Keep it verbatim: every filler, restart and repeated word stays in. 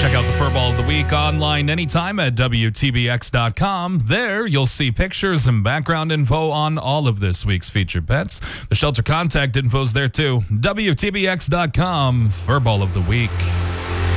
Check out the Furball of the Week online anytime at W T B X dot com. There, you'll see pictures and background info on all of this week's featured pets. The shelter contact info's there too. W T B X dot com, Furball of the Week.